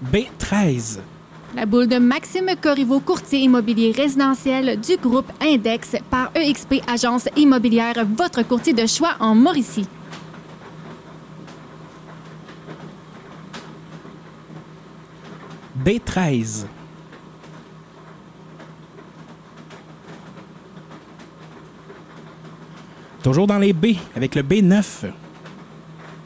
B13. La boule de Maxime Corriveau, courtier immobilier résidentiel du groupe Index par EXP Agence immobilière, votre courtier de choix en Mauricie. B13. Toujours dans les B avec le B9.